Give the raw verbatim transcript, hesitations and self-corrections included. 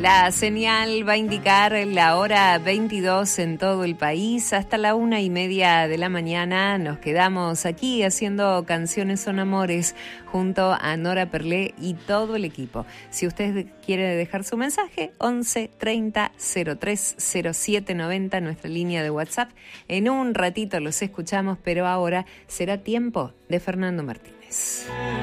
La señal va a indicar la hora veintidós en todo el país. Hasta la una y media de la mañana nos quedamos aquí haciendo Canciones son Amores junto a Nora Perlé y todo el equipo. Si usted quiere dejar su mensaje, once treinta cero tres cero siete noventa, nuestra línea de WhatsApp. En un ratito los escuchamos, pero ahora será tiempo de Fernando Martínez.